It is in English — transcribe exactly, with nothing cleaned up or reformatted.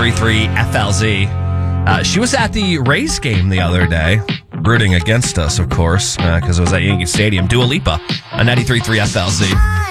three three F L Z. Uh, she was at the Rays game the other day, rooting against us, of course, because uh, it was at Yankee Stadium. Dua Lipa on ninety-three point three F L Z.